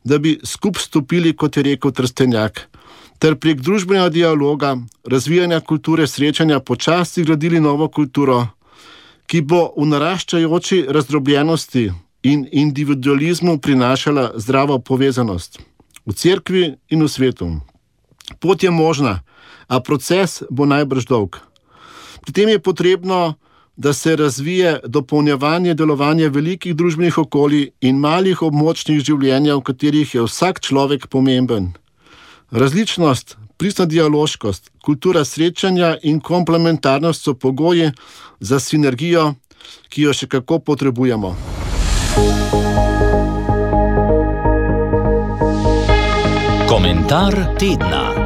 da bi skupaj stopili, kot je rekel Trstenjak, ter prek družbenega dialoga, razvijanja kulture srečanja počasi gradili novo kulturo, ki bo v naraščajoči razdrobljenosti in individualizmu prinašala zdravo povezanost v cerkvi in v svetu. Pot je možna, a proces bo najbrž dolg. Pri tem je potrebno, da se razvije dopolnjevanje delovanja velikih družbenih okolij in malih območnih življenja, v katerih je vsak človek pomemben. Različnost, pristna dialoškost, kultura srečanja in komplementarnost so pogoji za sinergijo, ki jo še kako potrebujemo. Komentar tedna.